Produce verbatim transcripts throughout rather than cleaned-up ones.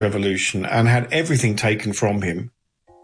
revolution and had everything taken from him.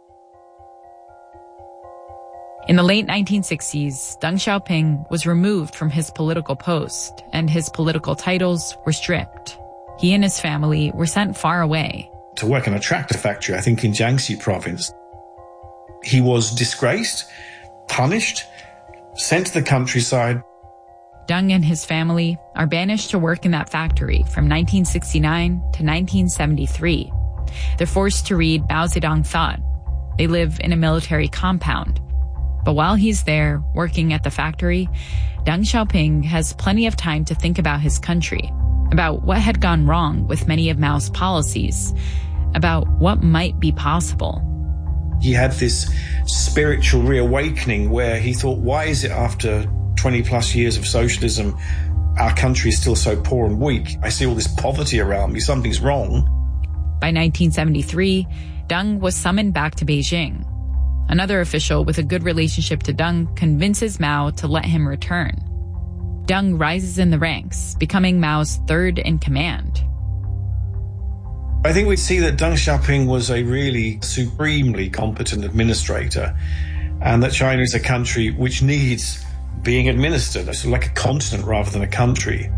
In the late nineteen sixties, Deng Xiaoping was removed from his political post, and his political titles were stripped. He and his family were sent far away. To work in a tractor factory, I think in Jiangxi province. He was disgraced, punished, sent to the countryside. Deng and his family are banished to work in that factory from nineteen sixty-nine to nineteen seventy-three. They're forced to read Mao Zedong thought. They live in a military compound. But while he's there, working at the factory, Deng Xiaoping has plenty of time to think about his country, about what had gone wrong with many of Mao's policies, about what might be possible. He had this spiritual reawakening where he thought, why is it after twenty plus years of socialism, our country is still so poor and weak? I see all this poverty around me. Something's wrong. By nineteen seventy-three, Deng was summoned back to Beijing. Another official with a good relationship to Deng convinces Mao to let him return. Deng rises in the ranks, becoming Mao's third in command. I think we see that Deng Xiaoping was a really supremely competent administrator, and that China is a country which needs being administered, so like a continent rather than a country.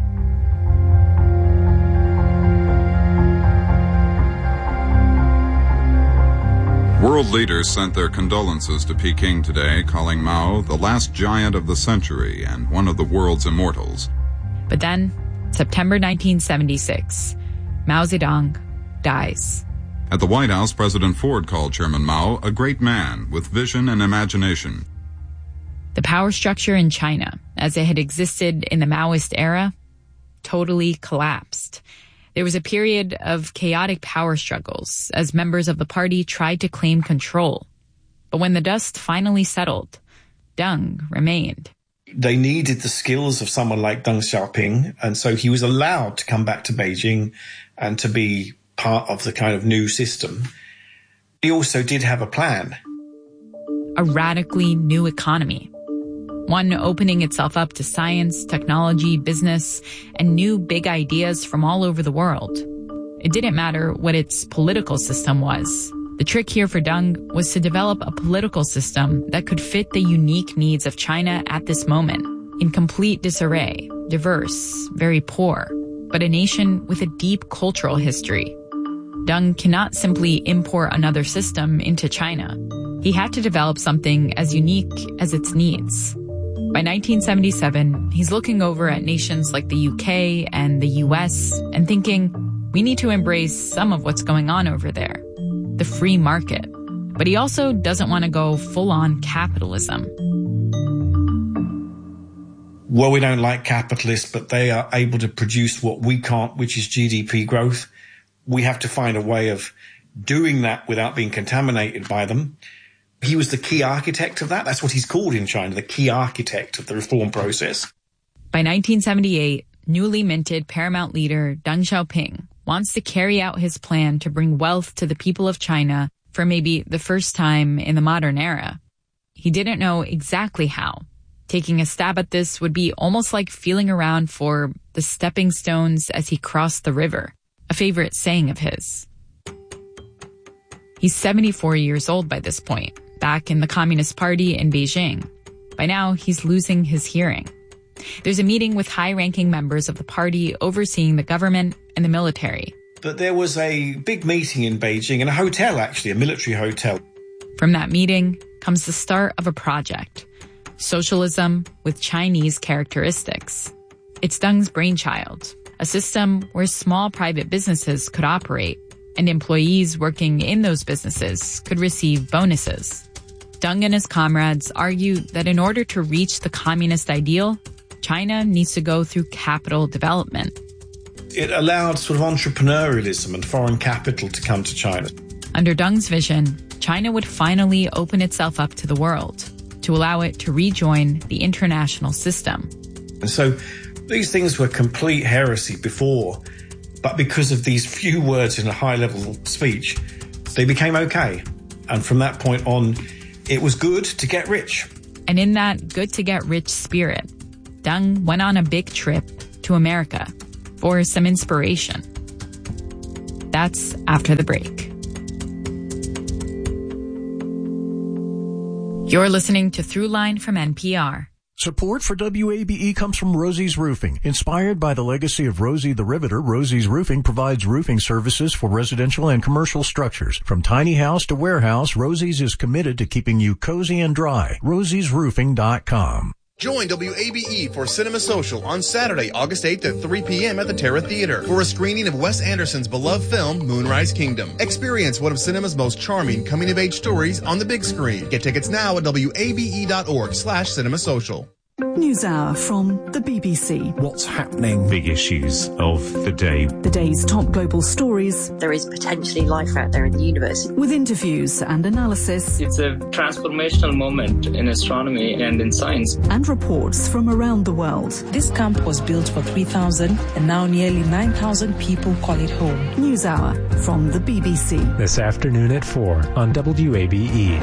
World leaders sent their condolences to Peking today, calling Mao the last giant of the century and one of the world's immortals. But then, September nineteen seventy-six, Mao Zedong dies. At the White House, President Ford called Chairman Mao a great man with vision and imagination. The power structure in China, as it had existed in the Maoist era, totally collapsed. There was a period of chaotic power struggles as members of the party tried to claim control. But when the dust finally settled, Deng remained. They needed the skills of someone like Deng Xiaoping, and so he was allowed to come back to Beijing and to be part of the kind of new system. He also did have a plan. A radically new economy. One opening itself up to science, technology, business, and new big ideas from all over the world. It didn't matter what its political system was. The trick here for Deng was to develop a political system that could fit the unique needs of China at this moment, in complete disarray, diverse, very poor, but a nation with a deep cultural history. Deng cannot simply import another system into China. He had to develop something as unique as its needs. By nineteen seventy-seven, he's looking over at nations like the U K and the U S and thinking, we need to embrace some of what's going on over there, the free market. But he also doesn't want to go full-on capitalism. Well, we don't like capitalists, but they are able to produce what we can't, which is G D P growth. We have to find a way of doing that without being contaminated by them. He was the key architect of that. That's what he's called in China, the key architect of the reform process. By nineteen seventy-eight, newly minted paramount leader Deng Xiaoping wants to carry out his plan to bring wealth to the people of China for maybe the first time in the modern era. He didn't know exactly how. Taking a stab at this would be almost like feeling around for the stepping stones as he crossed the river, a favorite saying of his. He's seventy-four years old by this point, back in the Communist Party in Beijing. By now, he's losing his hearing. There's a meeting with high-ranking members of the party overseeing the government and the military. But there was a big meeting in Beijing, in a hotel actually, a military hotel. From that meeting comes the start of a project, socialism with Chinese characteristics. It's Deng's brainchild, a system where small private businesses could operate and employees working in those businesses could receive bonuses. Deng and his comrades argue that in order to reach the communist ideal, China needs to go through capital development. It allowed sort of entrepreneurialism and foreign capital to come to China. Under Deng's vision, China would finally open itself up to the world, to allow it to rejoin the international system. And so these things were complete heresy before, but because of these few words in a high-level speech, they became okay. And from that point on, it was good to get rich. And in that good-to-get-rich spirit, Deng went on a big trip to America for some inspiration. That's after the break. You're listening to Throughline from N P R. Support for W A B E comes from Rosie's Roofing. Inspired by the legacy of Rosie the Riveter, Rosie's Roofing provides roofing services for residential and commercial structures. From tiny house to warehouse, Rosie's is committed to keeping you cozy and dry. rosies roofing dot com. Join W A B E for Cinema Social on Saturday, August eighth at three p.m. at the Terra Theater for a screening of Wes Anderson's beloved film, Moonrise Kingdom. Experience one of cinema's most charming coming-of-age stories on the big screen. Get tickets now at wabe.org slash cinema social. NewsHour from the B B C. What's happening? Big issues of the day. The day's top global stories. There is potentially life out there in the universe. With interviews and analysis. It's a transformational moment in astronomy and in science. And reports from around the world. This camp was built for three thousand and now nearly nine thousand people call it home. NewsHour from the B B C. This afternoon at four on W A B E.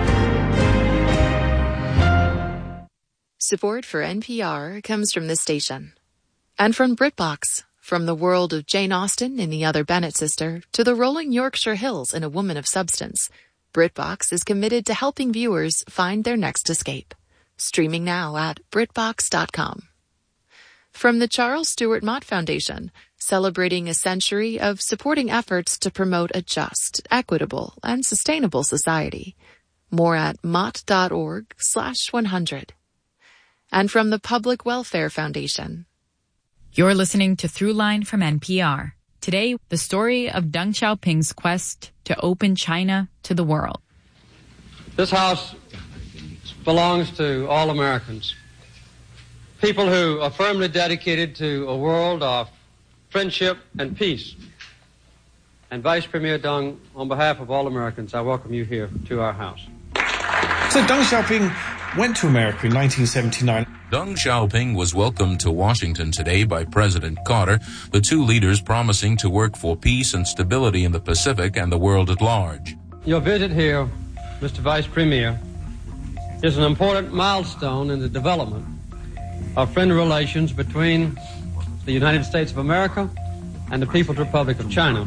Support for N P R comes from this station. And from BritBox. From the world of Jane Austen in The Other Bennet Sister to the rolling Yorkshire Hills in A Woman of Substance, BritBox is committed to helping viewers find their next escape. Streaming now at britbox dot com. From the Charles Stewart Mott Foundation, celebrating a century of supporting efforts to promote a just, equitable, and sustainable society. More at mott.org slash 100. And from the Public Welfare Foundation. You're listening to Throughline from N P R. Today, the story of Deng Xiaoping's quest to open China to the world. This house belongs to all Americans. People who are firmly dedicated to a world of friendship and peace. And Vice Premier Deng, on behalf of all Americans, I welcome you here to our house. So Deng Xiaoping went to America in nineteen seventy-nine. Deng Xiaoping was welcomed to Washington today by President Carter, the two leaders promising to work for peace and stability in the Pacific and the world at large. Your visit here, Mister Vice Premier, is an important milestone in the development of friendly relations between the United States of America and the People's Republic of China.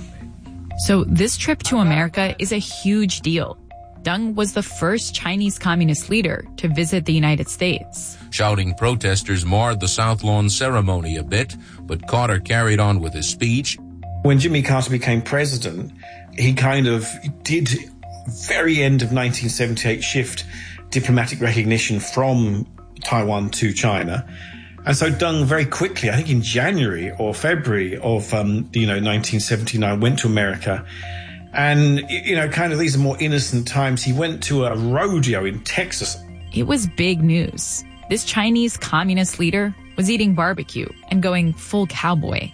So this trip to America is a huge deal. Deng was the first Chinese communist leader to visit the United States. Shouting protesters marred the South Lawn ceremony a bit, but Carter carried on with his speech. When Jimmy Carter became president, he kind of did, very end of nineteen seventy-eight, shift diplomatic recognition from Taiwan to China. And so Deng very quickly, I think in January or February of, um, you know, nineteen seventy-nine, went to America. And, you know, kind of these are more innocent times. He went to a rodeo in Texas. It was big news. This Chinese communist leader was eating barbecue and going full cowboy.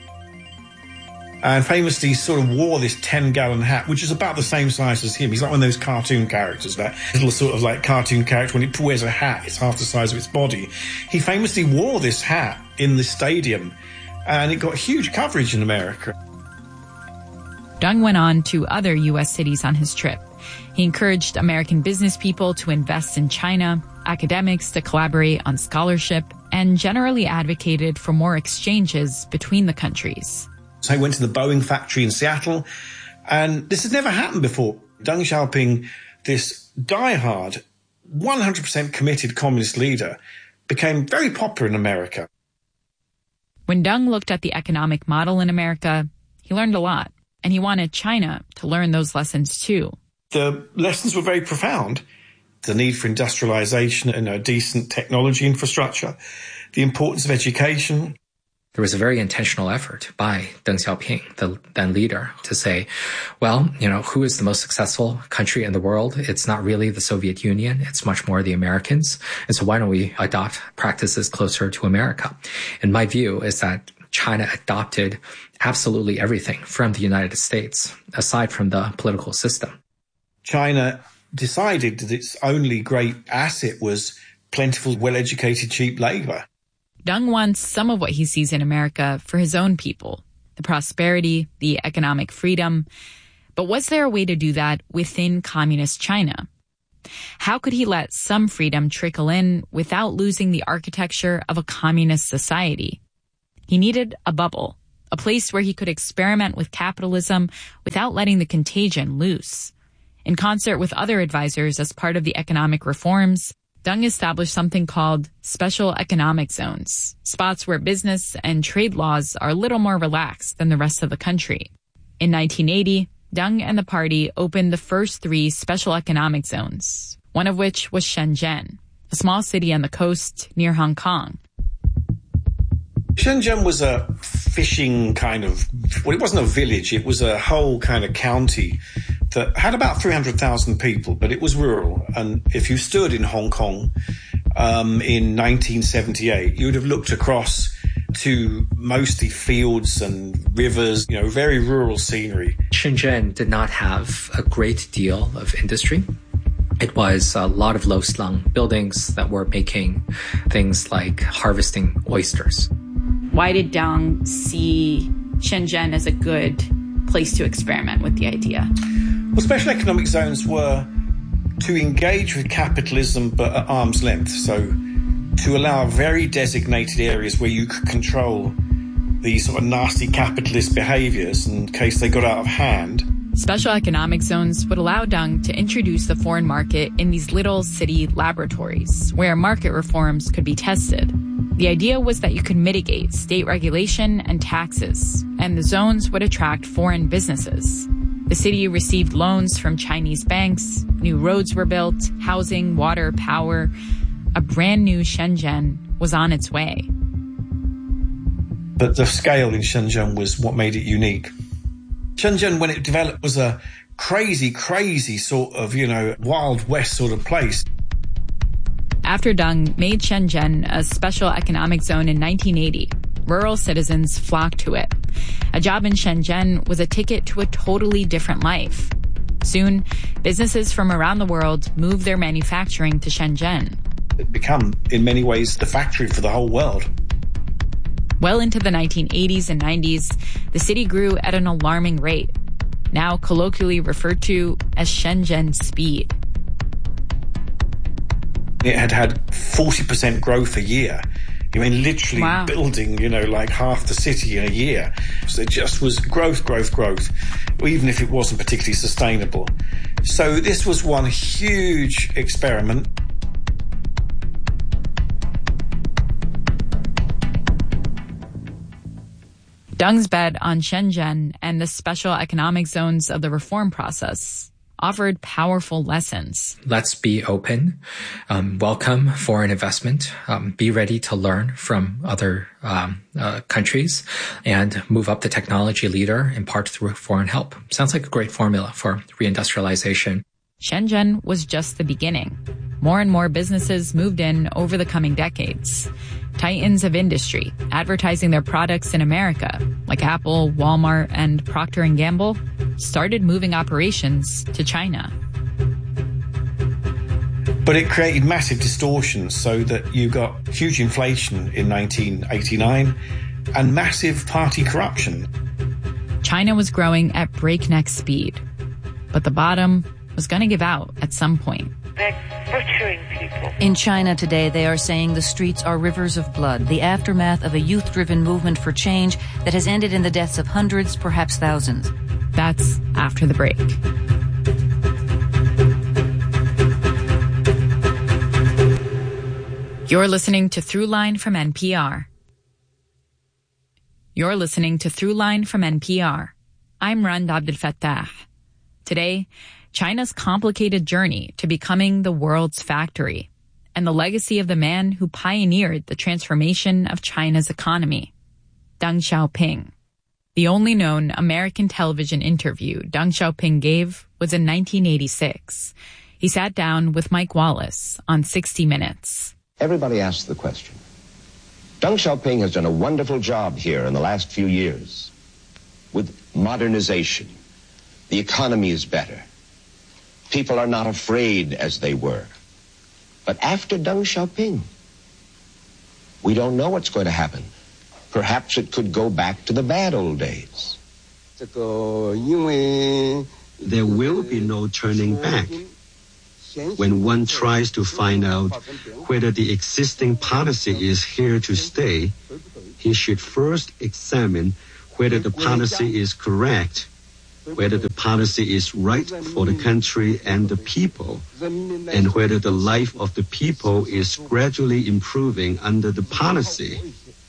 And famously sort of wore this ten-gallon hat, which is about the same size as him. He's like one of those cartoon characters, that little sort of like cartoon character. When it wears a hat, it's half the size of its body. He famously wore this hat in the stadium, and it got huge coverage in America. Deng went on to other U S cities on his trip. He encouraged American business people to invest in China, academics to collaborate on scholarship, and generally advocated for more exchanges between the countries. So he went to the Boeing factory in Seattle, and this has never happened before. Deng Xiaoping, this diehard, one hundred percent committed communist leader, became very popular in America. When Deng looked at the economic model in America, he learned a lot. And he wanted China to learn those lessons too. The lessons were very profound. The need for industrialization and a decent technology infrastructure, the importance of education. There was a very intentional effort by Deng Xiaoping, the then leader, to say, well, you know, who is the most successful country in the world? It's not really the Soviet Union. It's much more the Americans. And so why don't we adopt practices closer to America? And my view is that China adopted absolutely everything from the United States, aside from the political system. China decided that its only great asset was plentiful, well-educated, cheap labor. Deng wants some of what he sees in America for his own people, the prosperity, the economic freedom. But was there a way to do that within communist China? How could he let some freedom trickle in without losing the architecture of a communist society? He needed a bubble, a place where he could experiment with capitalism without letting the contagion loose. In concert with other advisors as part of the economic reforms, Deng established something called special economic zones, spots where business and trade laws are a little more relaxed than the rest of the country. In nineteen eighty, Deng and the party opened the first three special economic zones, one of which was Shenzhen, a small city on the coast near Hong Kong. Shenzhen was a fishing kind of, well, it wasn't a village, it was a whole kind of county that had about three hundred thousand people, but it was rural. And if you stood in Hong Kong um, in nineteen seventy-eight, you would have looked across to mostly fields and rivers, you know, very rural scenery. Shenzhen did not have a great deal of industry. It was a lot of low-slung buildings that were making things like harvesting oysters. Why did Deng see Shenzhen as a good place to experiment with the idea? Well, special economic zones were to engage with capitalism but at arm's length. So to allow very designated areas where you could control these sort of nasty capitalist behaviors in case they got out of hand. Special economic zones would allow Deng to introduce the foreign market in these little city laboratories where market reforms could be tested. The idea was that you could mitigate state regulation and taxes, and the zones would attract foreign businesses. The city received loans from Chinese banks, new roads were built, housing, water, power. A brand new Shenzhen was on its way. But the scale in Shenzhen was what made it unique. Shenzhen, when it developed, was a crazy, crazy sort of, you know, Wild West sort of place. After Deng made Shenzhen a special economic zone in nineteen eighty, rural citizens flocked to it. A job in Shenzhen was a ticket to a totally different life. Soon, businesses from around the world moved their manufacturing to Shenzhen. It became, in many ways, the factory for the whole world. Well into the nineteen eighties and nineties, the city grew at an alarming rate, now colloquially referred to as Shenzhen speed. It had had forty percent growth a year. I mean, literally wow. building, you know, like half the city in a year. So it just was growth, growth, growth, even if it wasn't particularly sustainable. So this was one huge experiment. Deng's bet on Shenzhen and the special economic zones of the reform process offered powerful lessons. Let's be open, um, welcome foreign investment, um, be ready to learn from other um, uh, countries, and move up the technology leader in part through foreign help. Sounds like a great formula for reindustrialization. Shenzhen was just the beginning. More and more businesses moved in over the coming decades. Titans of industry, advertising their products in America, like Apple, Walmart, and Procter and Gamble, started moving operations to China. But it created massive distortions so that you got huge inflation in nineteen eighty-nine and massive party corruption. China was growing at breakneck speed, but the bottom was going to give out at some point. They're butchering people. In China today, they are saying the streets are rivers of blood, the aftermath of a youth-driven movement for change that has ended in the deaths of hundreds, perhaps thousands. That's after the break. You're listening to Throughline from N P R. You're listening to Throughline from N P R. I'm Rand Abdelfattah. Today, China's complicated journey to becoming the world's factory, and the legacy of the man who pioneered the transformation of China's economy, Deng Xiaoping. The only known American television interview Deng Xiaoping gave was in nineteen eighty-six. He sat down with Mike Wallace on sixty minutes. Everybody asks the question. Deng Xiaoping has done a wonderful job here in the last few years with modernization. The economy is better. People are not afraid as they were. But after Deng Xiaoping, we don't know what's going to happen. Perhaps it could go back to the bad old days. There will be no turning back. When one tries to find out whether the existing policy is here to stay, he should first examine whether the policy is correct, whether the policy is right for the country and the people, and whether the life of the people is gradually improving under the policy.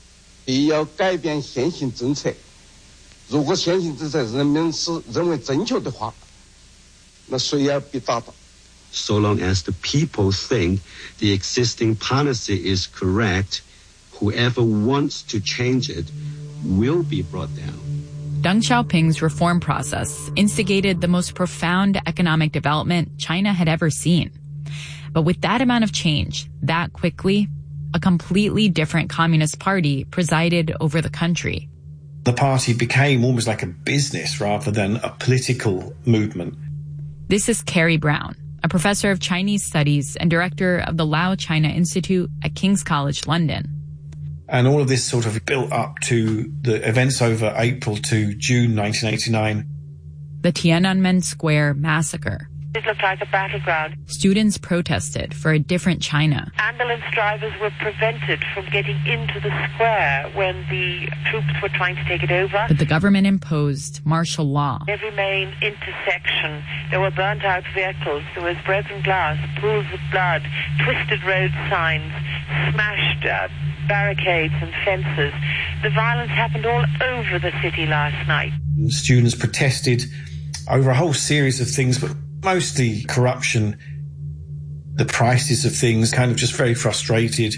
So long as the people think the existing policy is correct, whoever wants to change it will be brought down. Deng Xiaoping's reform process instigated the most profound economic development China had ever seen. But with that amount of change, that quickly, a completely different communist party presided over the country. The party became almost like a business rather than a political movement. This is Carrie Brown, a professor of Chinese studies and director of the Lao China Institute at King's College London. And all of this sort of built up to the events over April to June nineteen eighty-nine. The Tiananmen Square massacre. It looked like a battleground. Students protested for a different China. Ambulance drivers were prevented from getting into the square when the troops were trying to take it over. But the government imposed martial law. Every main intersection, there were burnt out vehicles, there was broken glass, pools of blood, twisted road signs, smashed uh, barricades and fences. The violence happened all over the city last night. Students protested over a whole series of things, but mostly corruption, the prices of things, kind of just very frustrated,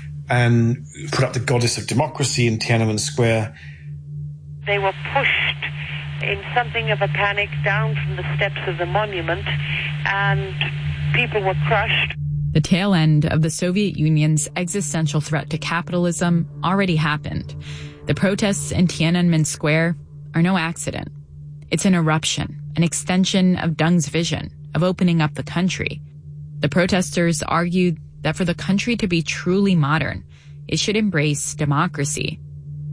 and put up the goddess of democracy in Tiananmen Square. They were pushed in something of a panic down from the steps of the monument, and people were crushed. The tail end of the Soviet Union's existential threat to capitalism already happened. The protests in Tiananmen Square are no accident. It's an eruption, an extension of Deng's vision of opening up the country. The protesters argued that for the country to be truly modern, it should embrace democracy.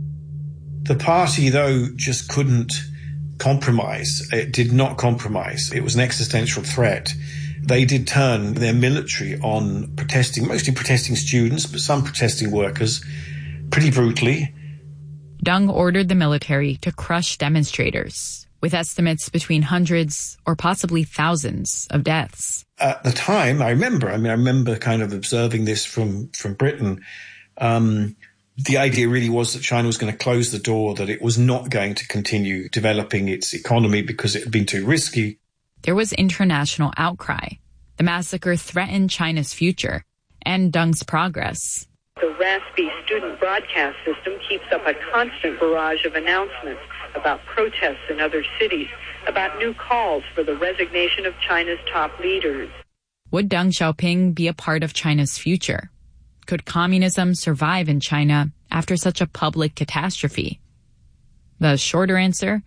The party, though, just couldn't compromise. It did not compromise. It was an existential threat. They did turn their military on protesting, mostly protesting students, but some protesting workers, pretty brutally. Deng ordered the military to crush demonstrators, with estimates between hundreds or possibly thousands of deaths. At the time, I remember, I mean, I remember kind of observing this from, from Britain. Um, the idea really was that China was going to close the door, that it was not going to continue developing its economy because it had been too risky. There was international outcry. The massacre threatened China's future and Deng's progress. The raspy student broadcast system keeps up a constant barrage of announcements about protests in other cities, about new calls for the resignation of China's top leaders. Would Deng Xiaoping be a part of China's future? Could communism survive in China after such a public catastrophe? The shorter answer,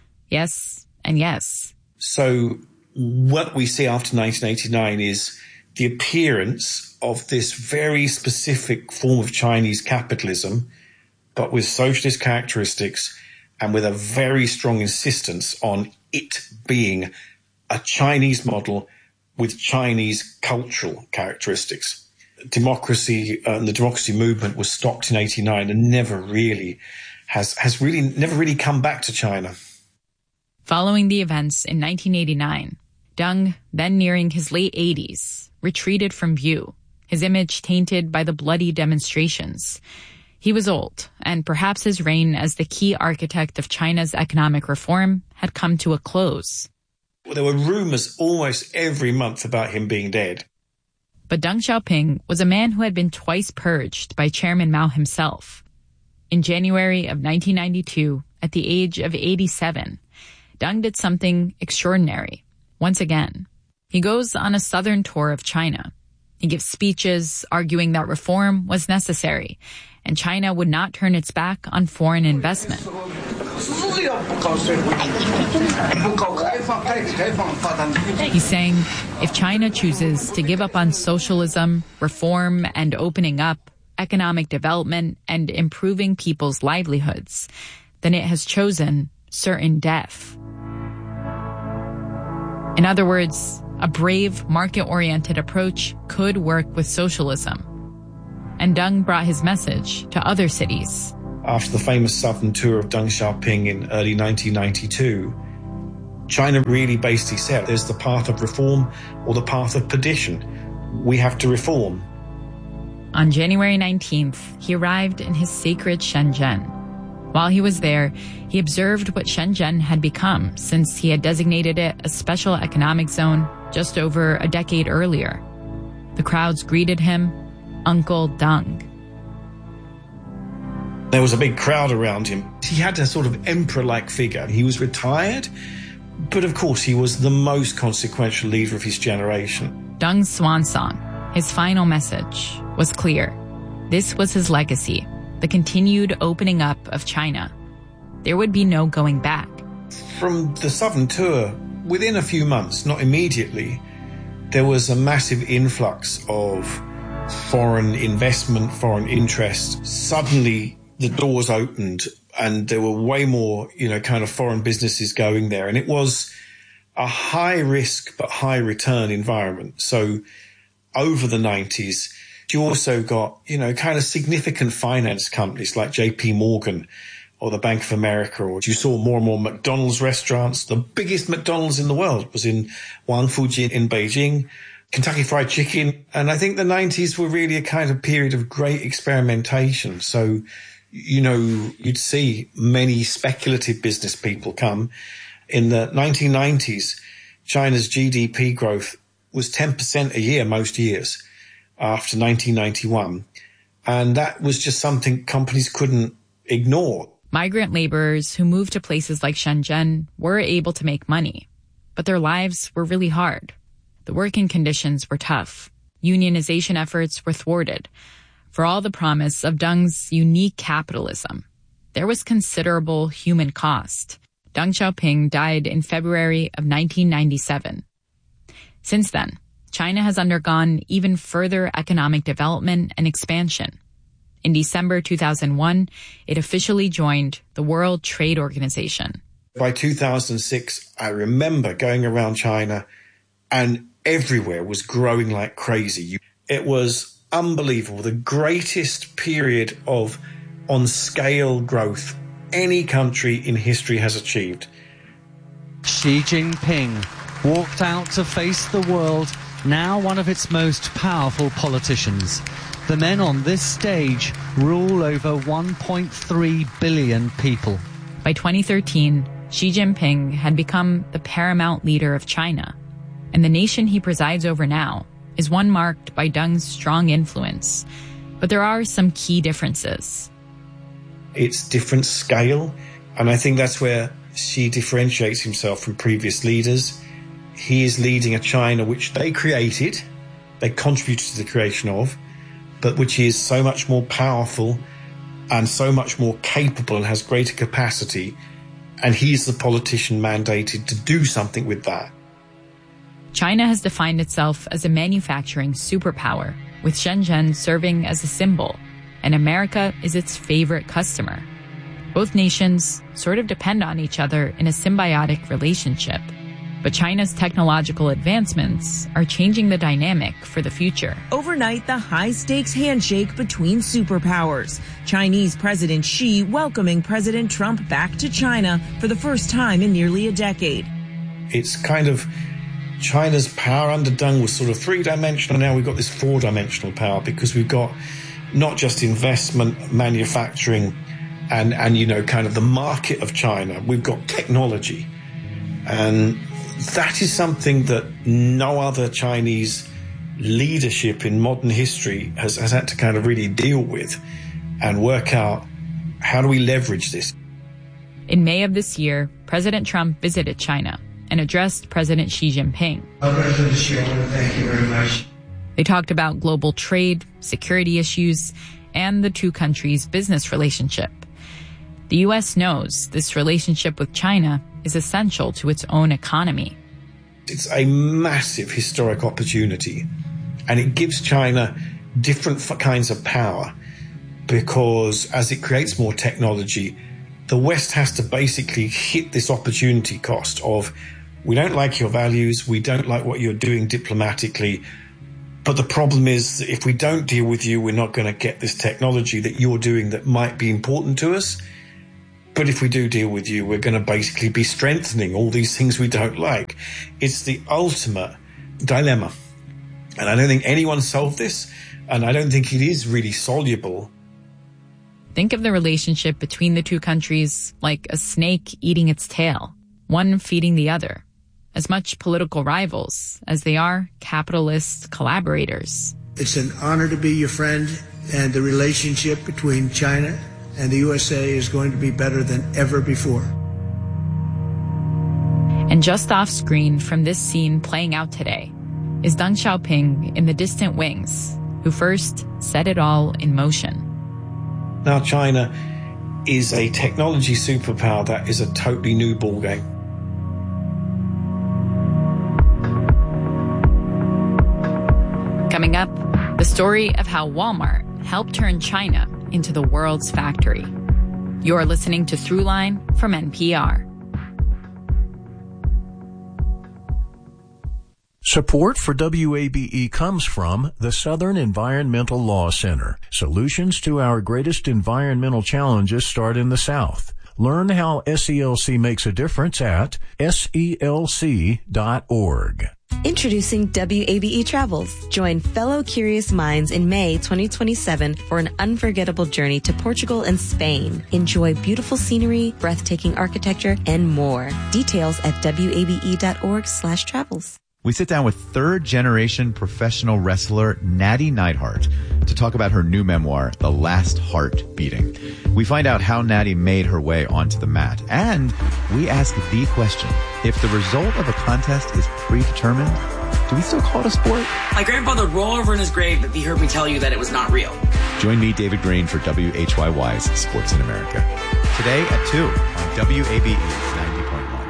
yes and yes. So what we see after nineteen eighty-nine is the appearance of this very specific form of Chinese capitalism, but with socialist characteristics and with a very strong insistence on it being a Chinese model with Chinese cultural characteristics. Democracy uh, and the democracy movement was stopped in eighty-nine and never really has, has really never really come back to China. Following the events in nineteen eighty-nine, Deng, then nearing his late eighties, retreated from view, his image tainted by the bloody demonstrations. He was old, and perhaps his reign as the key architect of China's economic reform had come to a close. There were rumors almost every month about him being dead. But Deng Xiaoping was a man who had been twice purged by Chairman Mao himself. In January of nineteen ninety-two, at the age of eighty-seven, Deng did something extraordinary. Once again, he goes on a southern tour of China. He gives speeches arguing that reform was necessary and China would not turn its back on foreign investment. He's saying if China chooses to give up on socialism, reform, and opening up, economic development, and improving people's livelihoods, then it has chosen certain death. In other words, a brave, market-oriented approach could work with socialism. And Deng brought his message to other cities. after the famous Southern tour of Deng Xiaoping in early nineteen ninety-two, China really basically said there's the path of reform or the path of perdition. We have to reform. On January nineteenth, he arrived in his sacred Shenzhen. While he was there, he observed what Shenzhen had become since he had designated it a special economic zone just over a decade earlier. The crowds greeted him, Uncle Deng. There was a big crowd around him. He had a sort of emperor-like figure. He was retired, but of course he was the most consequential leader of his generation. Deng's swan song, his final message, was clear. This was his legacy, the continued opening up of China. There would be no going back. From the Southern tour, within a few months, not immediately, there was a massive influx of foreign investment, foreign interest. Suddenly, the doors opened and there were way more, you know, kind of foreign businesses going there. And it was a high risk but high return environment. So over the nineties, you also got, you know, kind of significant finance companies like J P Morgan or the Bank of America, or you saw more and more McDonald's restaurants. The biggest McDonald's in the world was in Wangfujing in Beijing, Kentucky Fried Chicken. And I think the nineties were really a kind of period of great experimentation. So, you know, you'd see many speculative business people come. In the nineteen nineties, China's G D P growth was ten percent a year most years after nineteen ninety-one. And that was just something companies couldn't ignore. Migrant laborers who moved to places like Shenzhen were able to make money, but their lives were really hard. The working conditions were tough. Unionization efforts were thwarted. For all the promise of Deng's unique capitalism, there was considerable human cost. Deng Xiaoping died in February of nineteen ninety-seven. Since then, China has undergone even further economic development and expansion. In December two thousand one, it officially joined the World Trade Organization. By two thousand six, I remember going around China and everywhere was growing like crazy. It was unbelievable. The greatest period of on-scale growth any country in history has achieved. Xi Jinping walked out to face the world, now one of its most powerful politicians. The men on this stage rule over one point three billion people. By twenty thirteen, Xi Jinping had become the paramount leader of China, and the nation he presides over now is one marked by Deng's strong influence. But there are some key differences. It's different scale, and I think that's where Xi differentiates himself from previous leaders. He is leading a China which they created, they contributed to the creation of, but which is so much more powerful and so much more capable and has greater capacity, and he's the politician mandated to do something with that. China has defined itself as a manufacturing superpower, with Shenzhen serving as a symbol, and America is its favorite customer. Both nations sort of depend on each other in a symbiotic relationship. But China's technological advancements are changing the dynamic for the future. Overnight, the high-stakes handshake between superpowers. Chinese President Xi welcoming President Trump back to China for the first time in nearly a decade. It's kind of China's power under Deng was sort of three-dimensional. Now we've got this four-dimensional power because we've got not just investment, manufacturing, and, and, you know, kind of the market of China. We've got technology. And that is something that no other Chinese leadership in modern history has, has had to kind of really deal with and work out, how do we leverage this? In May of this year, President Trump visited China and addressed President Xi Jinping. President Xi, I want to thank you very much. They talked about global trade, security issues, and the two countries' business relationship. The U S knows this relationship with China is essential to its own economy. It's a massive historic opportunity, and it gives China different kinds of power because as it creates more technology, the West has to basically hit this opportunity cost of, we don't like your values, we don't like what you're doing diplomatically, But the problem is, if we don't deal with you, we're not going to get this technology that you're doing that might be important to us. But if we do deal with you, we're going to basically be strengthening all these things we don't like. It's the ultimate dilemma. And I don't think anyone solved this, and I don't think it is really soluble. Think of the relationship between the two countries like a snake eating its tail, one feeding the other. As much political rivals as they are capitalist collaborators. It's an honor to be your friend, and the relationship between China and the U S A is going to be better than ever before. And just off screen from this scene playing out today is Deng Xiaoping in the distant wings, who first set it all in motion. Now China is a technology superpower that is a totally new ballgame. Coming up, the story of how Walmart helped turn China into the world's factory. You're listening to Throughline from N P R. Support for W A B E comes from the Southern Environmental Law Center. Solutions to our greatest environmental challenges start in the South. Learn how S E L C makes a difference at S E L C dot org. Introducing W A B E Travels. Join fellow curious minds in May twenty twenty-seven for an unforgettable journey to Portugal and Spain. Enjoy beautiful scenery, breathtaking architecture, and more. Details at W A B E dot org slash travels. We sit down with third-generation professional wrestler Natty Neidhart to talk about her new memoir, The Last Heart Beating. We find out how Natty made her way onto the mat, and we ask the question, if the result of a contest is predetermined, do we still call it a sport? My grandfather would roll over in his grave if he heard me tell you that it was not real. Join me, David Green, for W H Y Y's Sports in America. Today at two on W A B E ninety point one.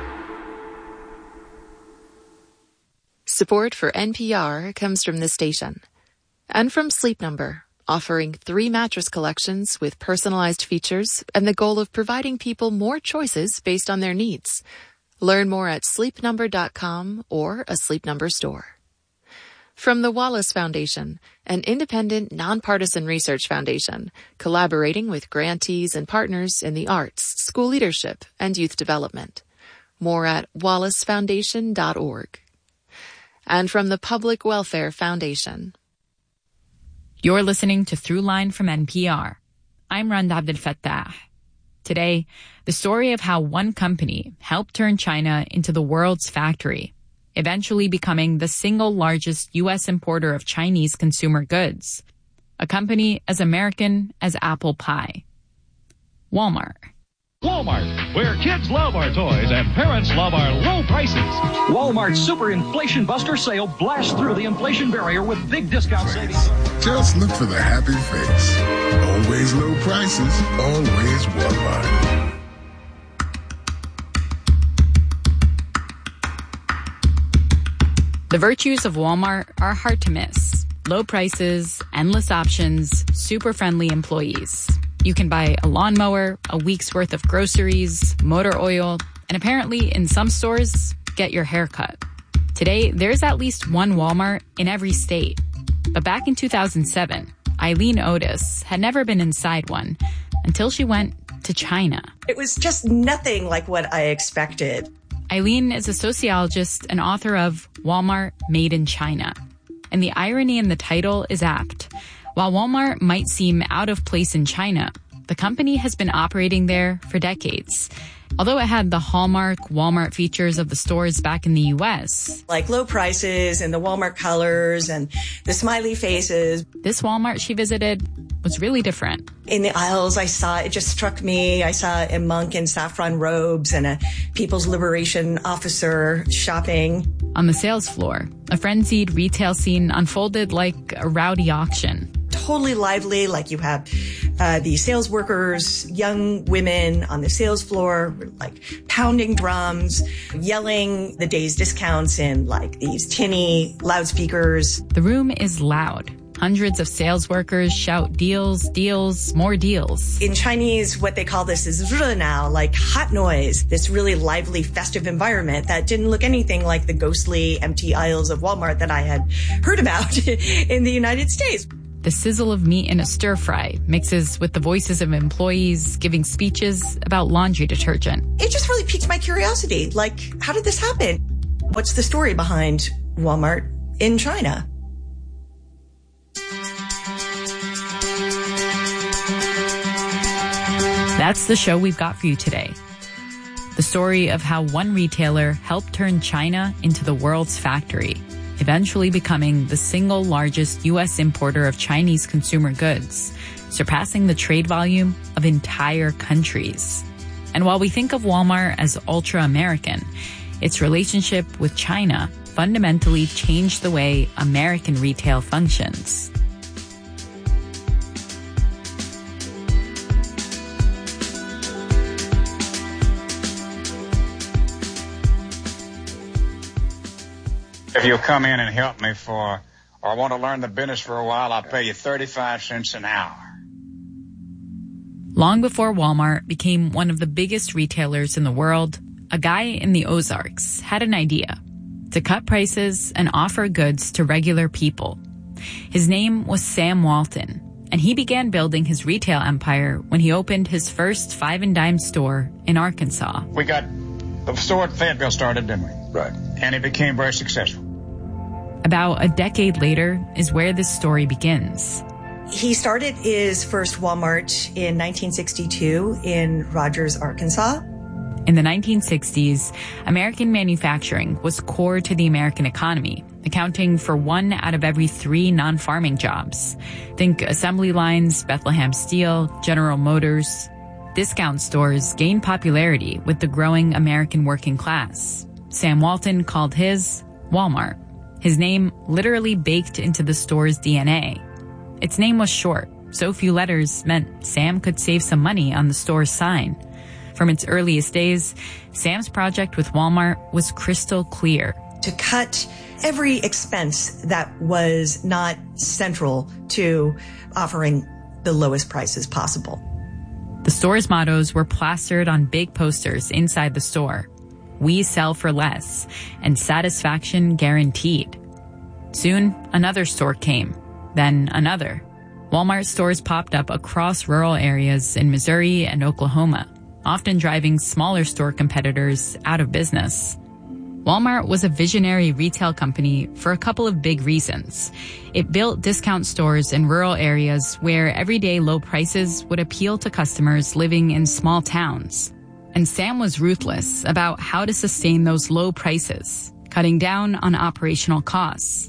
Support for N P R comes from this station and from Sleep Number, offering three mattress collections with personalized features and the goal of providing people more choices based on their needs. Learn more at sleep number dot com or a Sleep Number store. From the Wallace Foundation, an independent, nonpartisan research foundation, collaborating with grantees and partners in the arts, school leadership, and youth development. More at wallace foundation dot org. And from the Public Welfare Foundation. You're listening to Throughline from N P R. I'm Rand Abdel Fattah. Today, the story of how one company helped turn China into the world's factory, eventually becoming the single largest U S importer of Chinese consumer goods, a company as American as apple pie. Walmart. Walmart, where kids love our toys and parents love our low prices. Walmart's Super Inflation Buster sale blasts through the inflation barrier with big discount savings. Just look for the happy face. Always low prices, always Walmart. The virtues of Walmart are hard to miss. Low prices, endless options, super friendly employees. You can buy a lawnmower, a week's worth of groceries, motor oil, and apparently in some stores, get your hair cut. Today, there's at least one Walmart in every state. But back in two thousand seven, Eileen Otis had never been inside one until she went to China. It was just nothing like what I expected. Eileen is a sociologist and author of Walmart Made in China. And the irony in the title is apt. While Walmart might seem out of place in China, the company has been operating there for decades. Although it had the hallmark Walmart features of the stores back in the U S. Like low prices and the Walmart colors and the smiley faces. This Walmart she visited was really different. In the aisles, I saw, it just struck me, I saw a monk in saffron robes and a People's Liberation officer shopping. On the sales floor, a frenzied retail scene unfolded like a rowdy auction. Totally lively, like you have uh, the sales workers, young women on the sales floor, like pounding drums, yelling the day's discounts in like these tinny loudspeakers. The room is loud. Hundreds of sales workers shout deals, deals, more deals. In Chinese, what they call this is renao, like hot noise, this really lively, festive environment that didn't look anything like the ghostly, empty aisles of Walmart that I had heard about in the United States. The sizzle of meat in a stir fry mixes with the voices of employees giving speeches about laundry detergent. It just really piqued my curiosity. Like, how did this happen? What's the story behind Walmart in China? That's the show we've got for you today. The story of how one retailer helped turn China into the world's factory, eventually becoming the single largest U S importer of Chinese consumer goods, surpassing the trade volume of entire countries. And while we think of Walmart as ultra-American, its relationship with China fundamentally changed the way American retail functions. If you'll come in and help me for, or want to learn the business for a while, I'll pay you thirty-five cents an hour. Long before Walmart became one of the biggest retailers in the world, a guy in the Ozarks had an idea to cut prices and offer goods to regular people. His name was Sam Walton, and he began building his retail empire when he opened his first five and dime store in Arkansas. We got the store at Fayetteville started, didn't we? Right. And it became very successful. About a decade later is where this story begins. He started his first Walmart in nineteen sixty-two in Rogers, Arkansas. In the nineteen sixties, American manufacturing was core to the American economy, accounting for one out of every three non-farming jobs. Think assembly lines, Bethlehem Steel, General Motors. Discount stores gained popularity with the growing American working class. Sam Walton called his Walmart. His name literally baked into the store's D N A. Its name was short, so few letters meant Sam could save some money on the store's sign. From its earliest days, Sam's project with Walmart was crystal clear. To cut every expense that was not central to offering the lowest prices possible. The store's mottos were plastered on big posters inside the store. We sell for less, and satisfaction guaranteed. Soon, another store came, then another. Walmart stores popped up across rural areas in Missouri and Oklahoma, often driving smaller store competitors out of business. Walmart was a visionary retail company for a couple of big reasons. It built discount stores in rural areas where everyday low prices would appeal to customers living in small towns. And Sam was ruthless about how to sustain those low prices, cutting down on operational costs.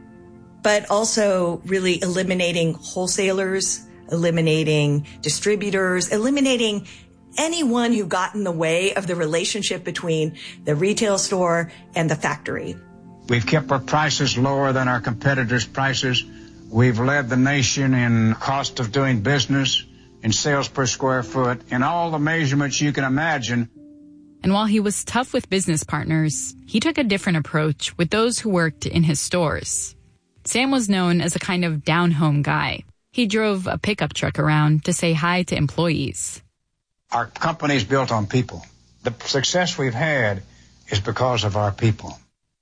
But also really eliminating wholesalers, eliminating distributors, eliminating anyone who got in the way of the relationship between the retail store and the factory. We've kept our prices lower than our competitors' prices. We've led the nation in cost of doing business, in sales per square foot, in all the measurements you can imagine. And while he was tough with business partners, he took a different approach with those who worked in his stores. Sam was known as a kind of down-home guy. He drove a pickup truck around to say hi to employees. Our company's built on people. The success we've had is because of our people.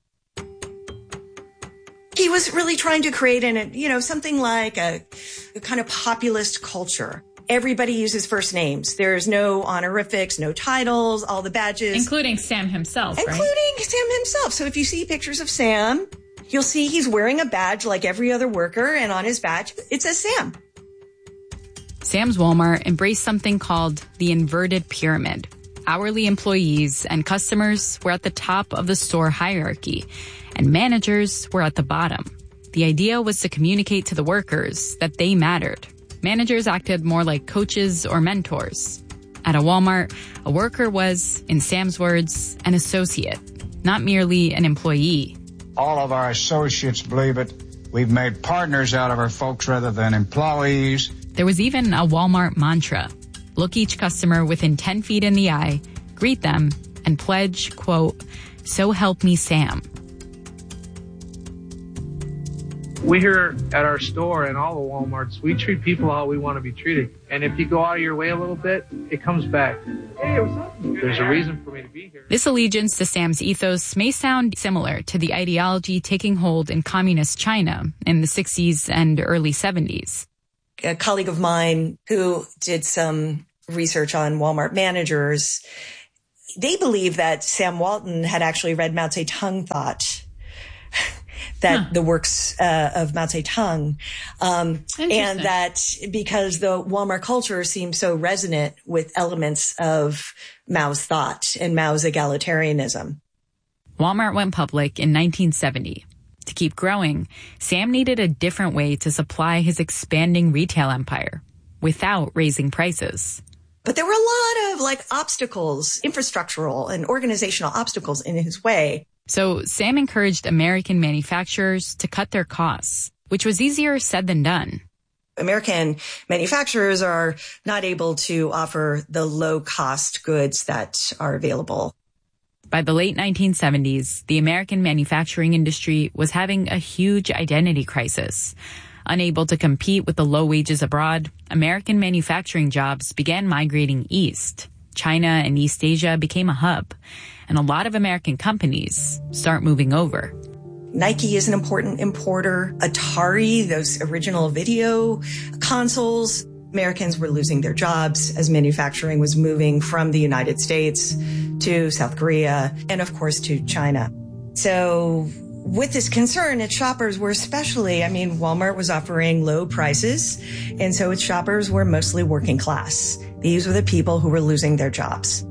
He was really trying to create an, you know, something like a, a kind of populist culture. Everybody uses first names. There's no honorifics, no titles, all the badges. Including Sam himself, Including right? Sam himself. So if you see pictures of Sam, you'll see he's wearing a badge like every other worker, and on his badge, it says Sam. Sam's Walmart embraced something called the inverted pyramid. Hourly employees and customers were at the top of the store hierarchy, and managers were at the bottom. The idea was to communicate to the workers that they mattered. Managers acted more like coaches or mentors. At a Walmart, a worker was, in Sam's words, an associate, not merely an employee. All of our associates believe it. We've made partners out of our folks rather than employees. There was even a Walmart mantra. Look each customer within ten feet in the eye, greet them, and pledge, quote, "So help me, Sam." We here at our store and all the Walmarts, we treat people how we want to be treated. And if you go out of your way a little bit, it comes back. Hey, what's up? There's a reason for me to be here. This allegiance to Sam's ethos may sound similar to the ideology taking hold in communist China in the sixties and early seventies. A colleague of mine who did some research on Walmart managers, they believe that Sam Walton had actually read Mao Zedong thought. that huh. the works uh, of Mao Zedong, um, and that because the Walmart culture seems so resonant with elements of Mao's thought and Mao's egalitarianism. Walmart went public in nineteen seventy. To keep growing, Sam needed a different way to supply his expanding retail empire without raising prices. But there were a lot of like obstacles, infrastructural and organizational obstacles in his way. So Sam encouraged American manufacturers to cut their costs, which was easier said than done. American manufacturers are not able to offer the low-cost goods that are available. By the late nineteen seventies, the American manufacturing industry was having a huge identity crisis. Unable to compete with the low wages abroad, American manufacturing jobs began migrating east. China and East Asia became a hub, and a lot of American companies start moving over. Nike is an important importer. Atari, those original video consoles. Americans were losing their jobs as manufacturing was moving from the United States to South Korea and, of course, to China. So with this concern, its shoppers were especially, I mean, Walmart was offering low prices, and so its shoppers were mostly working class. These were the people who were losing their jobs.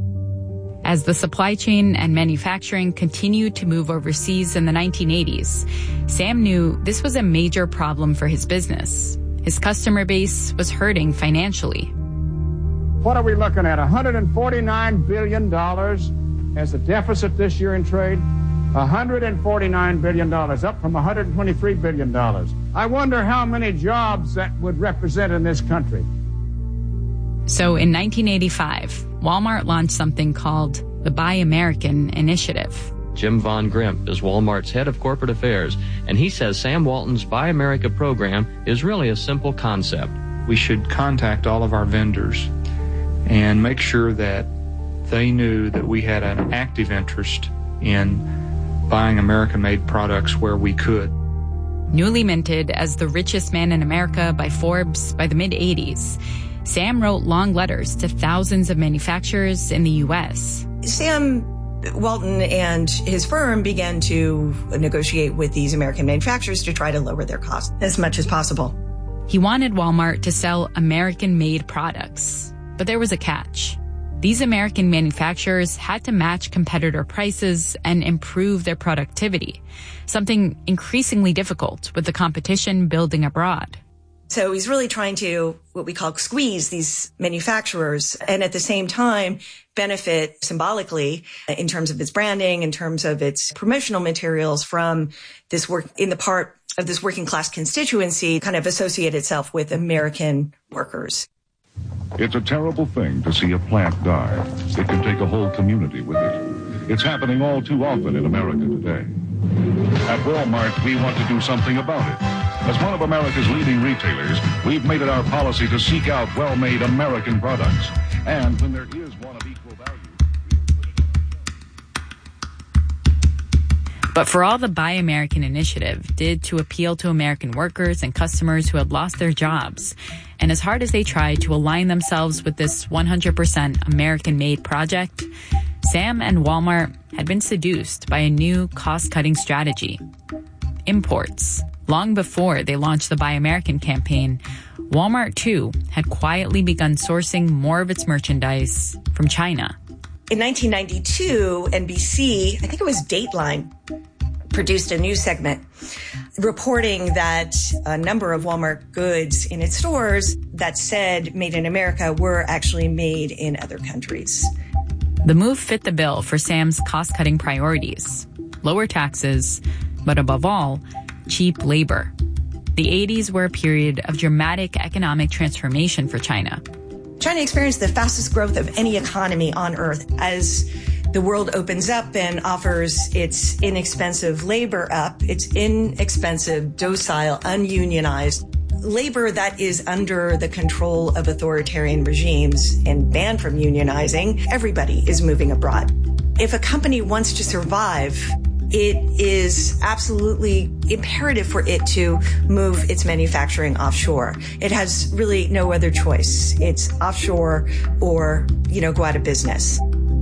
As the supply chain and manufacturing continued to move overseas in the nineteen eighties, Sam knew this was a major problem for his business. His customer base was hurting financially. What are we looking at? one hundred forty-nine billion dollars as a deficit this year in trade? one hundred forty-nine billion dollars, up from one hundred twenty-three billion dollars. I wonder how many jobs that would represent in this country. So in nineteen eighty-five, Walmart launched something called the Buy American Initiative. Jim Von Grimp is Walmart's head of corporate affairs, and he says Sam Walton's Buy America program is really a simple concept. We should contact all of our vendors and make sure that they knew that we had an active interest in buying American-made products where we could. Newly minted as the richest man in America by Forbes by the mid-eighties, Sam wrote long letters to thousands of manufacturers in the U S. Sam Walton and his firm began to negotiate with these American manufacturers to try to lower their costs as much as possible. He wanted Walmart to sell American-made products, but there was a catch. These American manufacturers had to match competitor prices and improve their productivity, something increasingly difficult with the competition building abroad. So he's really trying to, what we call, squeeze these manufacturers and at the same time benefit symbolically in terms of its branding, in terms of its promotional materials from this work in the part of this working class constituency, kind of associate itself with American workers. It's a terrible thing to see a plant die. It can take a whole community with it. It's happening all too often in America today. At Walmart, we want to do something about it. As one of America's leading retailers, we've made it our policy to seek out well-made American products. And when there is one of equal value... But for all the Buy American initiative did to appeal to American workers and customers who had lost their jobs, and as hard as they tried to align themselves with this one hundred percent American-made project, Sam and Walmart had been seduced by a new cost-cutting strategy: imports. Long before they launched the Buy American campaign, Walmart, too, had quietly begun sourcing more of its merchandise from China. In nineteen ninety-two, N B C, I think it was Dateline, produced a news segment reporting that a number of Walmart goods in its stores that said Made in America were actually made in other countries. The move fit the bill for Sam's cost-cutting priorities: lower taxes, but above all, cheap labor. The eighties were a period of dramatic economic transformation for China. China experienced the fastest growth of any economy on earth as the world opens up and offers its inexpensive labor up, its inexpensive, docile, ununionized labor that is under the control of authoritarian regimes and banned from unionizing, everybody is moving abroad. If a company wants to survive, it is absolutely imperative for it to move its manufacturing offshore. It has really no other choice. It's offshore or, you know, go out of business.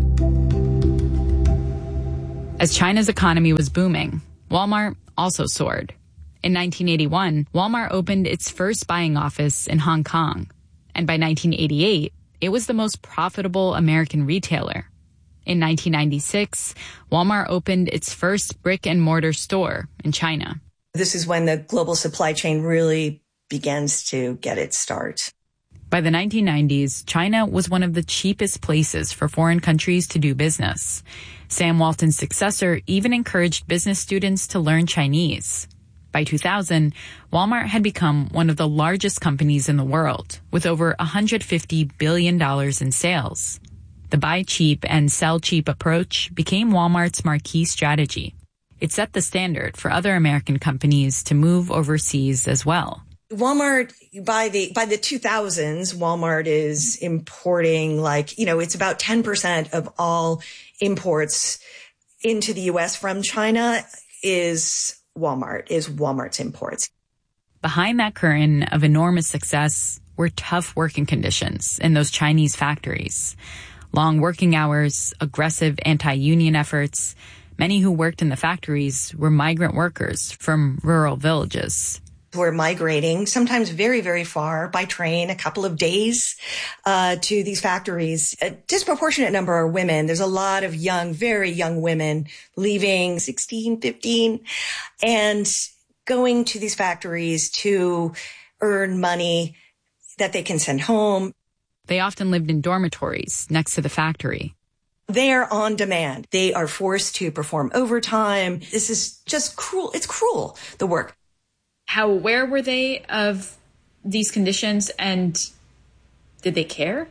As China's economy was booming, Walmart also soared. In nineteen eighty-one, Walmart opened its first buying office in Hong Kong. And by nineteen eighty-eight, it was the most profitable American retailer. In nineteen ninety-six, Walmart opened its first brick-and-mortar store in China. This is when the global supply chain really begins to get its start. By the nineteen nineties, China was one of the cheapest places for foreign countries to do business. Sam Walton's successor even encouraged business students to learn Chinese. By two thousand, Walmart had become one of the largest companies in the world, with over one hundred fifty billion dollars in sales. The buy cheap and sell cheap approach became Walmart's marquee strategy. It set the standard for other American companies to move overseas as well. Walmart, by the by the two thousands, Walmart is importing like, you know, it's about ten percent of all imports into the U S from China is Walmart, is Walmart's imports. Behind that curtain of enormous success were tough working conditions in those Chinese factories. Long working hours, aggressive anti-union efforts. Many who worked in the factories were migrant workers from rural villages. We're migrating, sometimes very, very far by train, a couple of days uh, to these factories. A disproportionate number are women. There's a lot of young, very young women leaving sixteen, fifteen, and going to these factories to earn money that they can send home. They often lived in dormitories next to the factory. They are on demand. They are forced to perform overtime. This is just cruel. It's cruel, the work. How aware were they of these conditions, and did they care?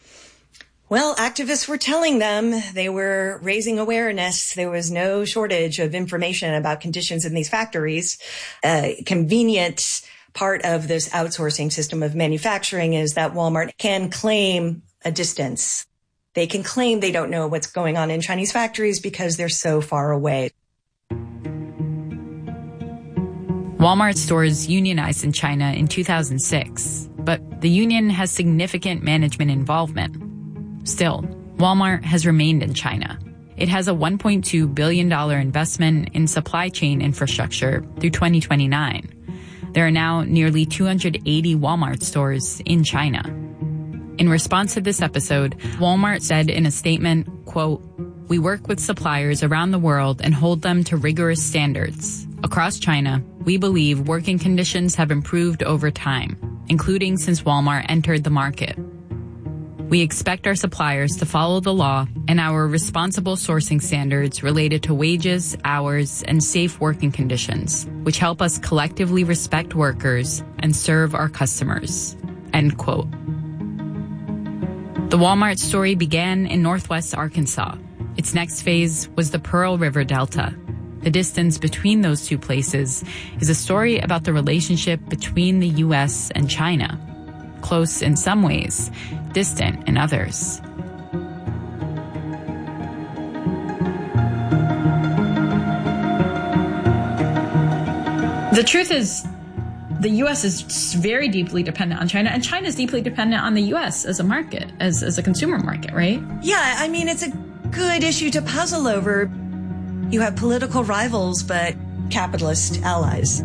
Well, activists were telling them, they were raising awareness. There was no shortage of information about conditions in these factories. A convenient part of this outsourcing system of manufacturing is that Walmart can claim a distance. They can claim they don't know what's going on in Chinese factories because they're so far away. Walmart stores unionized in China in two thousand six, but the union has significant management involvement. Still, Walmart has remained in China. It has a one point two billion dollars investment in supply chain infrastructure through twenty twenty-nine. There are now nearly two hundred eighty Walmart stores in China. In response to this episode, Walmart said in a statement, quote, "We work with suppliers around the world and hold them to rigorous standards. Across China, we believe working conditions have improved over time, including since Walmart entered the market. We expect our suppliers to follow the law and our responsible sourcing standards related to wages, hours, and safe working conditions, which help us collectively respect workers and serve our customers." End quote. The Walmart story began in Northwest Arkansas. Its next phase was the Pearl River Delta. The distance between those two places is a story about the relationship between the U S and China. Close in some ways, distant in others. The truth is, the U S is very deeply dependent on China, and China is deeply dependent on the U S as a market, as, as a consumer market, right? Yeah, I mean, it's a good issue to puzzle over. You have political rivals, but capitalist allies.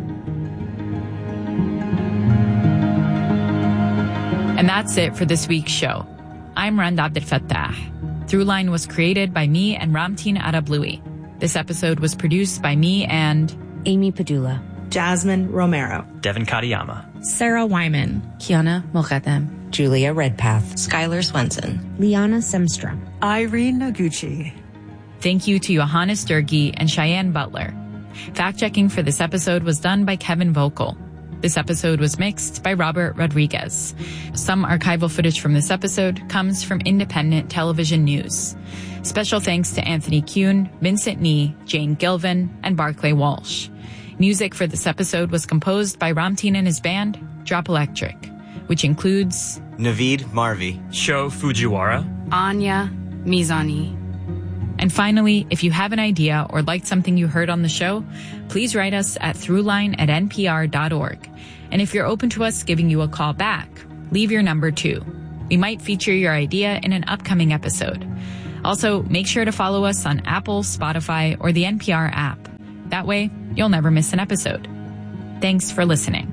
And that's it for this week's show. I'm Rand Abdel Fattah. Throughline was created by me and Ramtin Arablouei. This episode was produced by me and Amy Padula, Jasmine Romero, Devin Katayama, Sarah Wyman, Kiana Moghadam, Julia Redpath, Skylar Swenson, Liana Semstrom, Irene Noguchi. Thank you to Johannes Durkee and Cheyenne Butler. Fact-checking for this episode was done by Kevin Vogel. This episode was mixed by Robert Rodriguez. Some archival footage from this episode comes from Independent Television News. Special thanks to Anthony Kuhn, Vincent Nee, Jane Gilvin, and Barclay Walsh. Music for this episode was composed by Ramteen and his band, Drop Electric, which includes Naveed Marvi, Sho Fujiwara, Anya Mizani. And finally, if you have an idea or liked something you heard on the show, please write us at throughline at n p r dot org. And if you're open to us giving you a call back, leave your number too. We might feature your idea in an upcoming episode. Also, make sure to follow us on Apple, Spotify, or the N P R app. That way, you'll never miss an episode. Thanks for listening.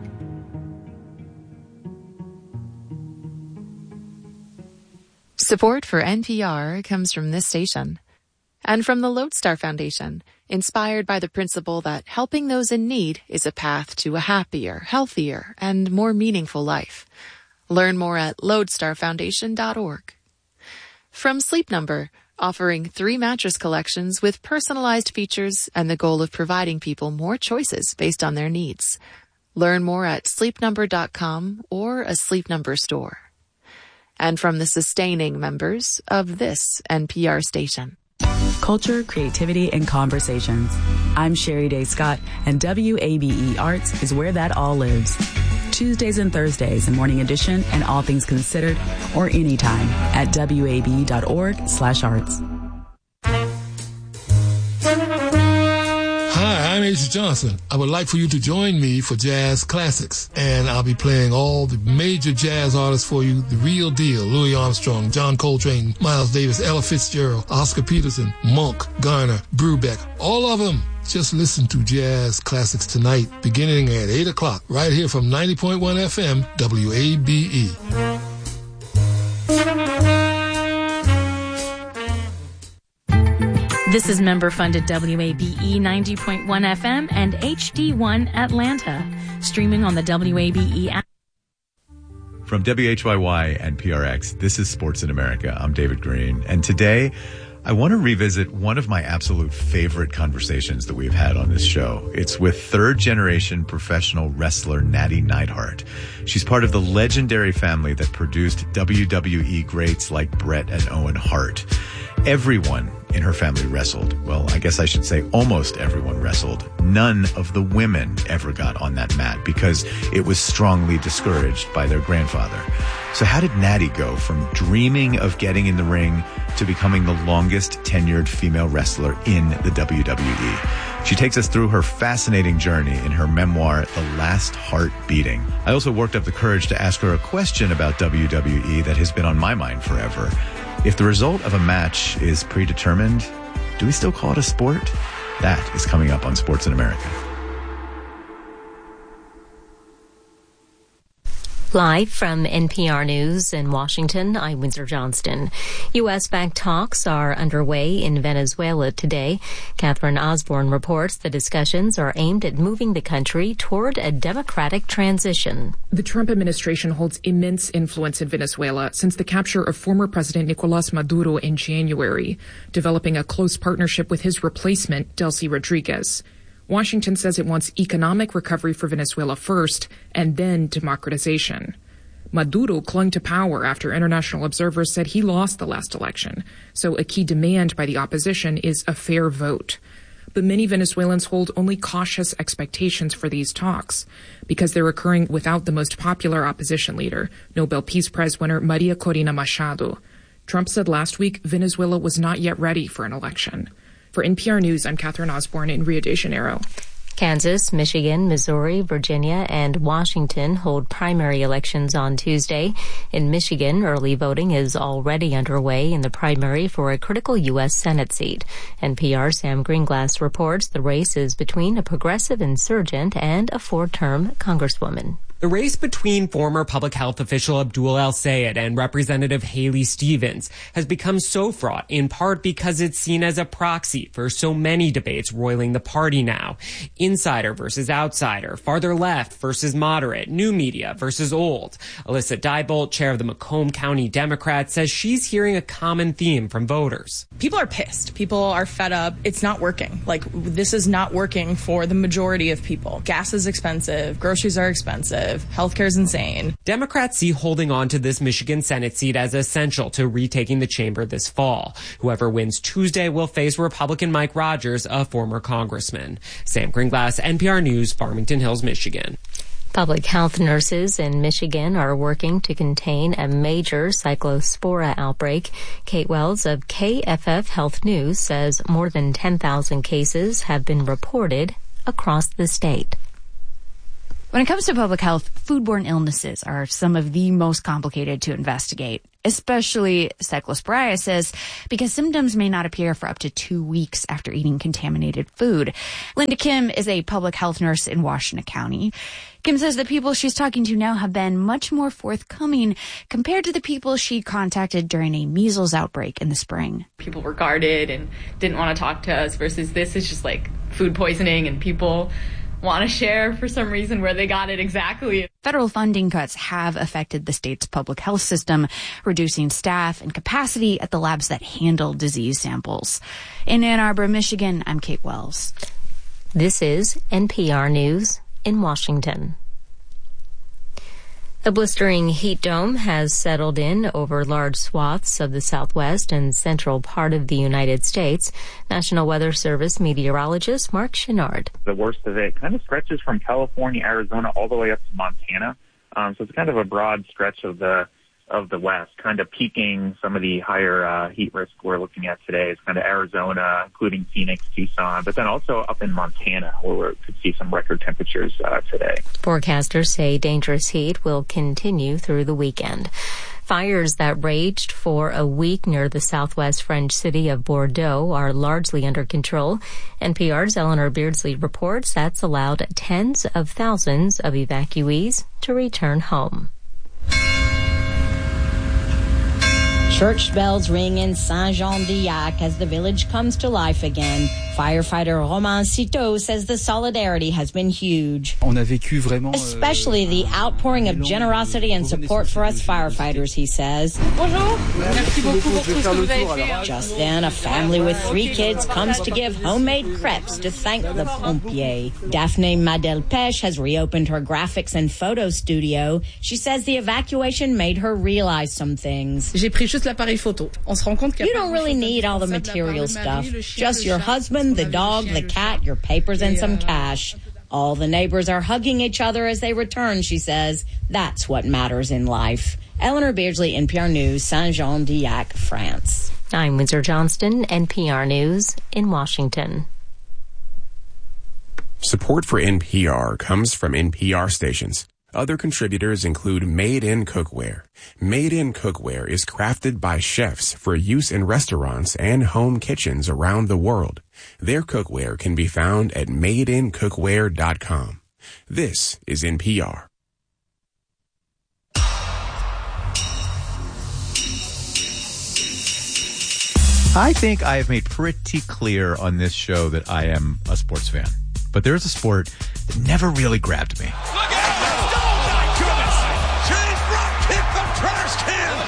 Support for N P R comes from this station and from the Lodestar Foundation, inspired by the principle that helping those in need is a path to a happier, healthier, and more meaningful life. Learn more at lodestar foundation dot org. From Sleep Number, offering three mattress collections with personalized features and the goal of providing people more choices based on their needs. Learn more at sleep number dot com or a Sleep Number store. And from the sustaining members of this N P R station. Culture, creativity, and conversations. I'm Sherry Day Scott, and W A B E Arts is where that all lives. Tuesdays and Thursdays in Morning Edition and All Things Considered, or anytime at W A B E dot org slash arts. Hi, I'm H. Johnson. I would like for you to join me for Jazz Classics, and I'll be playing all the major jazz artists for you, the real deal: Louis Armstrong, John Coltrane, Miles Davis, Ella Fitzgerald, Oscar Peterson, Monk, Garner, Brubeck, all of them. Just listen to Jazz Classics tonight, beginning at eight o'clock, right here from ninety point one F M, W A B E. This is member-funded W A B E ninety point one F M and H D one Atlanta, streaming on the W A B E app. From W H Y Y and P R X, this is Sports in America. I'm David Green, and today I want to revisit one of my absolute favorite conversations that we've had on this show. It's with third-generation professional wrestler Natty Neidhart. She's part of the legendary family that produced W W E greats like Bret and Owen Hart. Everyone in her family wrestled. Well, I guess I should say almost everyone wrestled. None of the women ever got on that mat because it was strongly discouraged by their grandfather. So how did Natty go from dreaming of getting in the ring to becoming the longest tenured female wrestler in the W W E? She takes us through her fascinating journey in her memoir, The Last Heart Beating. I also worked up the courage to ask her a question about W W E that has been on my mind forever. If the result of a match is predetermined, do we still call it a sport? That is coming up on Sports in America. Live from N P R News in Washington, I'm Windsor Johnston. U S-backed talks are underway in Venezuela today. Catherine Osborne reports the discussions are aimed at moving the country toward a democratic transition. The Trump administration holds immense influence in Venezuela since the capture of former President Nicolas Maduro in January, developing a close partnership with his replacement, Delcy Rodriguez. Washington says it wants economic recovery for Venezuela first, and then democratization. Maduro clung to power after international observers said he lost the last election, so a key demand by the opposition is a fair vote. But many Venezuelans hold only cautious expectations for these talks, because they're occurring without the most popular opposition leader, Nobel Peace Prize winner Maria Corina Machado. Trump said last week Venezuela was not yet ready for an election. For N P R News, I'm Catherine Osborne in Rio de Janeiro. Kansas, Michigan, Missouri, Virginia, and Washington hold primary elections on Tuesday. In Michigan, early voting is already underway in the primary for a critical U S Senate seat. N P R Sam Greenglass reports the race is between a progressive insurgent and a four-term congresswoman. The race between former public health official Abdul El-Sayed and Representative Haley Stevens has become so fraught in part because it's seen as a proxy for so many debates roiling the party now. Insider versus outsider, farther left versus moderate, new media versus old. Alyssa Diebolt, chair of the Macomb County Democrats, says she's hearing a common theme from voters. People are pissed. People are fed up. It's not working. Like, this is not working for the majority of people. Gas is expensive. Groceries are expensive. expensive. Healthcare is insane. Democrats see holding on to this Michigan Senate seat as essential to retaking the chamber this fall. Whoever wins Tuesday will face Republican Mike Rogers, a former congressman. Sam Greenglass, N P R News, Farmington Hills, Michigan. Public health nurses in Michigan are working to contain a major cyclospora outbreak. Kate Wells of K F F Health News says more than ten thousand cases have been reported across the state. When it comes to public health, foodborne illnesses are some of the most complicated to investigate, especially cyclosporiasis, because symptoms may not appear for up to two weeks after eating contaminated food. Linda Kim is a public health nurse in Washington County. Kim says the people she's talking to now have been much more forthcoming compared to the people she contacted during a measles outbreak in the spring. People were guarded and didn't want to talk to us versus this is just like food poisoning and people want to share for some reason where they got it exactly. Federal funding cuts have affected the state's public health system, reducing staff and capacity at the labs that handle disease samples. In Ann Arbor, Michigan, I'm Kate Wells. This is N P R News in Washington. A blistering heat dome has settled in over large swaths of the southwest and central part of the United States. National Weather Service meteorologist Mark Chenard. The worst of it kind of stretches from California, Arizona, all the way up to Montana. Um, so it's kind of a broad stretch of the of the west, kind of peaking some of the higher uh, heat risk we're looking at today. It's kind of Arizona, including Phoenix, Tucson, but then also up in Montana, where we could see some record temperatures uh, today. Forecasters say dangerous heat will continue through the weekend. Fires that raged for a week near the southwest French city of Bordeaux are largely under control. N P R's Eleanor Beardsley reports that's allowed tens of thousands of evacuees to return home. Church bells ring in Saint-Jean-d'Yac as the village comes to life again. Firefighter Romain Citeau says the solidarity has been huge. Especially the outpouring of generosity and support for us firefighters, he says. Just then, a family with three kids comes to give homemade crepes to thank the pompiers. Daphne Madel-Peche has reopened her graphics and photo studio. She says the evacuation made her realize some things. You don't really need all the material stuff. Just your husband, the dog, the cat, your papers, and some cash. All the neighbors are hugging each other as they return, she says. That's what matters in life. Eleanor Beardsley, N P R News, Saint-Jean-d'Yac, France. I'm Windsor Johnston, N P R News in Washington. Support for N P R comes from N P R stations. Other contributors include Made in Cookware. Made in Cookware is crafted by chefs for use in restaurants and home kitchens around the world. Their cookware can be found at made in cookware dot com. This is N P R. I think I have made pretty clear on this show that I am a sports fan. But there's a sport that never really grabbed me. Look out! Oh, my goodness! James Brock kicked the trash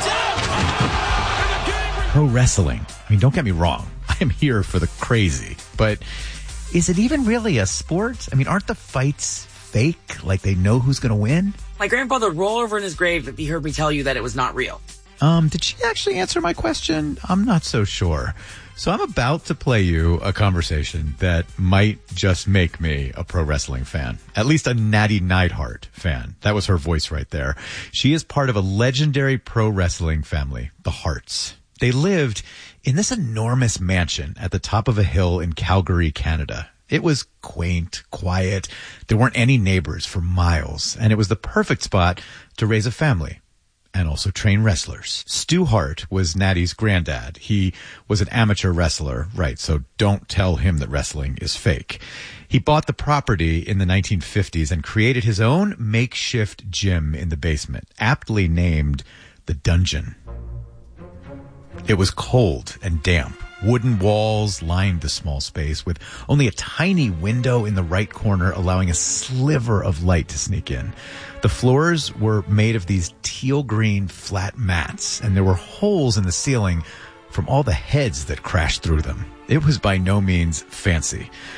can! Pro wrestling. I mean, don't get me wrong. I am here for the crazy. But is it even really a sport? I mean, aren't the fights fake? Like they know who's going to win? My grandfather would roll over in his grave if he heard me tell you that it was not real. Um, did she actually answer my question? I'm not so sure. So I'm about to play you a conversation that might just make me a pro wrestling fan. At least a Natty Neidhart fan. That was her voice right there. She is part of a legendary pro wrestling family, the Harts. They lived in this enormous mansion at the top of a hill in Calgary, Canada. It was quaint, quiet. There weren't any neighbors for miles, and it was the perfect spot to raise a family. And also train wrestlers. Stu Hart was Natty's granddad. He was an amateur wrestler, right, so don't tell him that wrestling is fake. He bought the property in the nineteen fifties and created his own makeshift gym in the basement, aptly named the Dungeon. It was cold and damp. Wooden walls lined the small space with only a tiny window in the right corner allowing a sliver of light to sneak in. The floors were made of these teal green flat mats, and there were holes in the ceiling from all the heads that crashed through them. It was by no means fancy,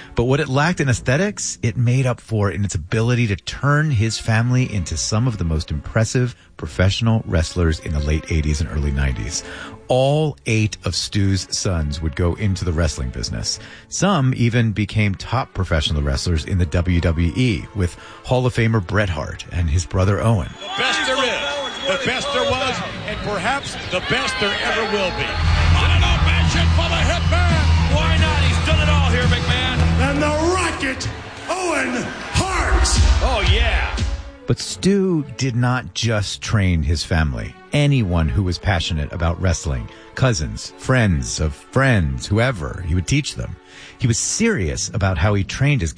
But what it lacked in aesthetics, it made up for in its ability to turn his family into some of the most impressive professional wrestlers in the late eighties and early nineties. All eight of Stu's sons would go into the wrestling business. Some even became top professional wrestlers in the W W E, with Hall of Famer Bret Hart and his brother Owen. The best there is, the best there was, and perhaps the best there ever will be. On and off action for the Hitman. Why not? He's done it all here, McMahon. And the Rocket, Owen Hart. Oh, yeah. But Stu did not just train his family. Anyone who was passionate about wrestling, cousins, friends of friends, whoever, he would teach them. He was serious about how he trained his